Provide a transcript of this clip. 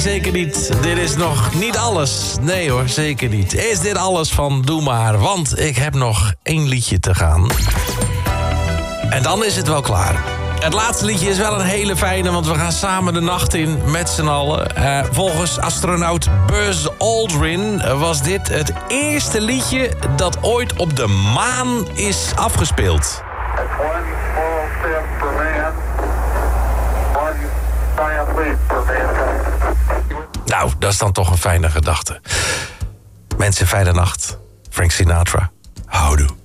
zeker niet. Dit is nog niet alles. Nee hoor, zeker niet. Is dit alles van Doe Maar? Want ik heb nog 1 liedje te gaan. En dan is het wel klaar. Het laatste liedje is wel een hele fijne, want we gaan samen de nacht in met z'n allen. Volgens astronaut Buzz Aldrin was dit het eerste liedje dat ooit op de maan is afgespeeld. Nou, dat is dan toch een fijne gedachte. Mensen, fijne nacht. Frank Sinatra. Houdoe.